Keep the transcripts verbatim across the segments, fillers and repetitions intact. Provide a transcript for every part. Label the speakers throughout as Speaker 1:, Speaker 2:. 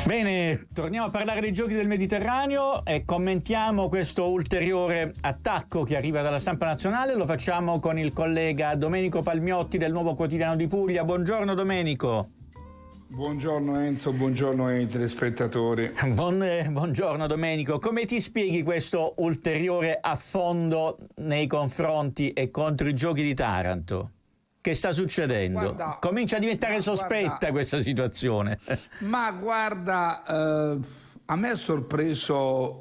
Speaker 1: Bene, torniamo a parlare dei giochi del Mediterraneo e commentiamo questo ulteriore attacco che arriva dalla stampa nazionale. Lo facciamo con il collega Domenico Palmiotti del Nuovo Quotidiano di Puglia. Buongiorno Domenico.
Speaker 2: Buongiorno Enzo, buongiorno ai telespettatori.
Speaker 1: Buon, eh, buongiorno Domenico, come ti spieghi questo ulteriore affondo nei confronti e contro i giochi di Taranto? Che sta succedendo?
Speaker 2: Guarda,
Speaker 1: Comincia a diventare sospetta
Speaker 2: guarda,
Speaker 1: questa situazione.
Speaker 2: Ma guarda, eh, a me ha sorpreso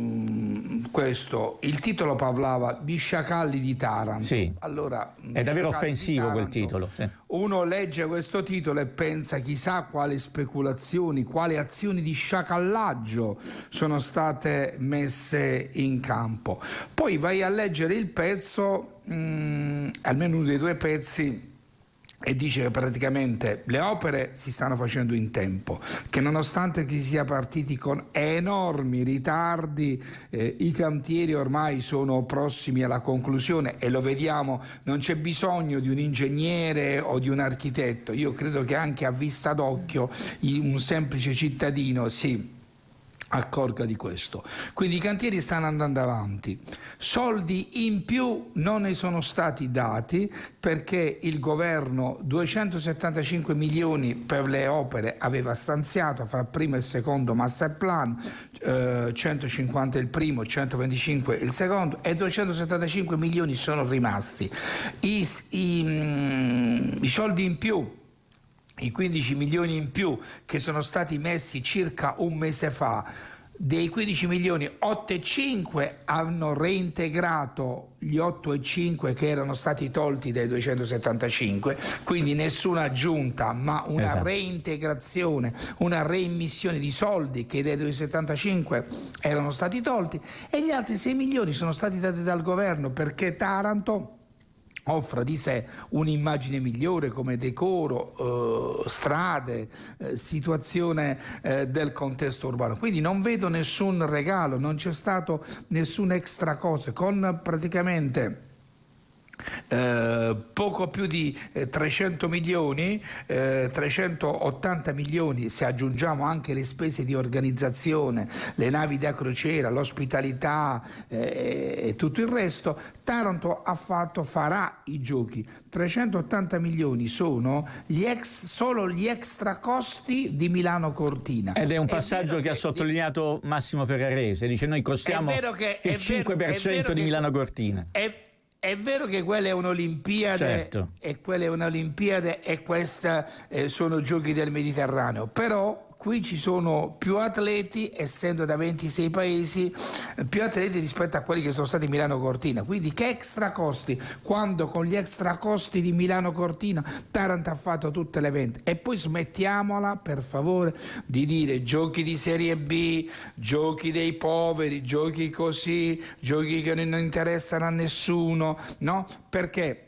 Speaker 2: um, questo. Il titolo parlava di sciacalli di Taranto.
Speaker 1: Sì.
Speaker 2: Allora,
Speaker 1: è davvero offensivo
Speaker 2: Taranto,
Speaker 1: quel titolo. Sì.
Speaker 2: Uno legge questo titolo e pensa chissà quali speculazioni, quali azioni di sciacallaggio sono state messe in campo. Poi vai a leggere il pezzo, mh, almeno uno dei due pezzi, e dice che praticamente le opere si stanno facendo in tempo, che nonostante si sia partiti con enormi ritardi, eh, i cantieri ormai sono prossimi alla conclusione e lo vediamo, non c'è bisogno di un ingegnere o di un architetto. Io credo che anche a vista d'occhio un semplice cittadino si accorga di questo. Quindi i cantieri stanno andando avanti, soldi in più non ne sono stati dati perché il governo duecentosettantacinque milioni per le opere aveva stanziato fra il primo e il secondo master plan, eh, centocinquanta il primo, centoventicinque il secondo e duecentosettantacinque milioni sono rimasti. I, i, mm, i soldi in più, i quindici milioni in più che sono stati messi circa un mese fa, dei quindici milioni otto virgola cinque hanno reintegrato gli otto virgola cinque che erano stati tolti dai duecentosettantacinque, quindi nessuna aggiunta ma una esatto. reintegrazione, una reimmissione di soldi che dai duecentosettantacinque erano stati tolti, e gli altri sei milioni sono stati dati dal governo perché Taranto offra di sé un'immagine migliore come decoro, eh, strade, eh, situazione eh, del contesto urbano. Quindi non vedo nessun regalo, non c'è stato nessun extra cosa, con praticamente Eh, poco più di eh, trecento milioni, eh, trecentottanta milioni se aggiungiamo anche le spese di organizzazione, le navi da crociera, l'ospitalità eh, e tutto il resto. Taranto ha fatto, farà i giochi. trecentottanta milioni sono gli ex, solo gli extra costi di Milano Cortina.
Speaker 1: Ed è un passaggio è che, che ha sottolineato Massimo Ferrarese, dice noi costiamo che, il cinque per cento di Milano Cortina.
Speaker 2: È, È vero che quella è un'Olimpiade,
Speaker 1: certo.
Speaker 2: e quella è un'Olimpiade e questa eh, sono giochi del Mediterraneo, però qui ci sono più atleti, essendo da ventisei paesi, più atleti rispetto a quelli che sono stati Milano Cortina. Quindi che extra costi, quando con gli extra costi di Milano Cortina Taranto ha fatto tutte le vendite. E poi smettiamola per favore di dire giochi di serie B, giochi dei poveri, giochi così, giochi che non interessano a nessuno, no? Perché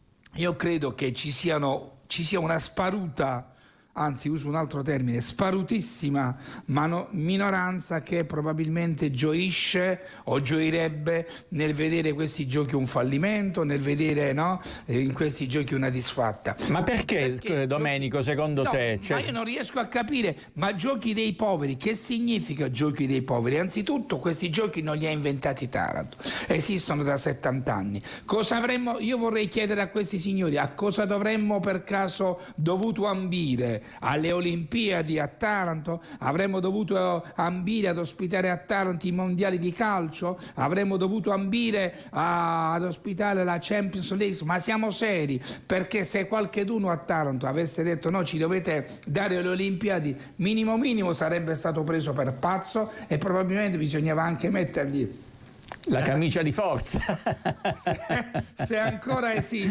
Speaker 2: io credo che ci siano ci sia una sparuta, anzi uso un altro termine, sparutissima mano, minoranza che probabilmente gioisce o gioirebbe nel vedere questi giochi un fallimento, nel vedere no, in questi giochi una disfatta.
Speaker 1: Ma perché, perché Domenico, giochi... secondo
Speaker 2: no,
Speaker 1: te? Cioè...
Speaker 2: Ma io non riesco a capire, ma giochi dei poveri, che significa giochi dei poveri? Anzitutto questi giochi non li ha inventati Taranto, esistono da settanta anni. Cosa avremmo, io vorrei chiedere a questi signori, a cosa dovremmo per caso dovuto ambire? Alle Olimpiadi a Taranto? Avremmo dovuto ambire ad ospitare a Taranto i mondiali di calcio? Avremmo dovuto ambire a, ad ospitare la Champions League? Ma siamo seri? Perché se qualcheduno a Taranto avesse detto no, ci dovete dare le Olimpiadi, minimo minimo sarebbe stato preso per pazzo e probabilmente bisognava anche mettergli
Speaker 1: la camicia di forza.
Speaker 2: se, se ancora esiste,